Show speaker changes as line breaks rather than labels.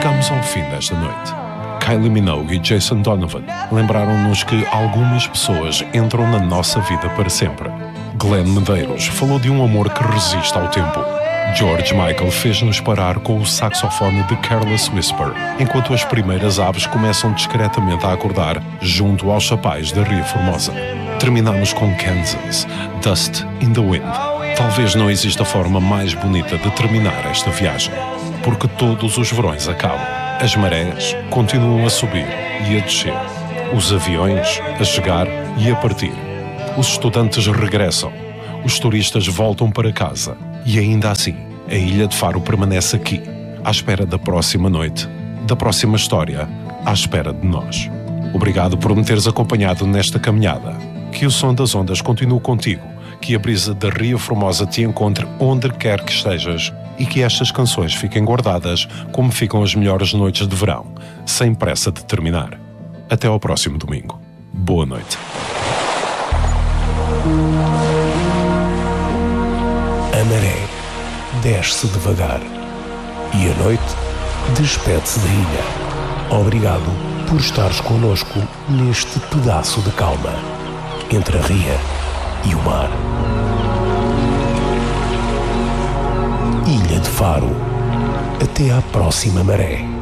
Chegamos ao fim desta noite. Kylie Minogue e Jason Donovan lembraram-nos que algumas pessoas entram na nossa vida para sempre. Glenn Medeiros falou de um amor que resiste ao tempo. George Michael fez-nos parar com o saxofone de Careless Whisper, enquanto as primeiras aves começam discretamente a acordar junto aos chapéus da Ria Formosa. Terminamos com Kansas, Dust in the Wind. Talvez não exista forma mais bonita de terminar esta viagem, porque todos os verões acabam. As marés continuam a subir e a descer. Os aviões a chegar e a partir. Os estudantes regressam. Os turistas voltam para casa. E ainda assim, a Ilha de Faro permanece aqui, à espera da próxima noite, da próxima história, à espera de nós. Obrigado por me teres acompanhado nesta caminhada. Que o som das ondas continue contigo, que a brisa da Ria Formosa te encontre onde quer que estejas e que estas canções fiquem guardadas como ficam as melhores noites de verão, sem pressa de terminar. Até ao próximo domingo. Boa noite.
A maré desce devagar e a noite despede-se da ilha. Obrigado por estares connosco neste pedaço de calma entre a ria e o mar. Ilha de Faro. Até à próxima maré.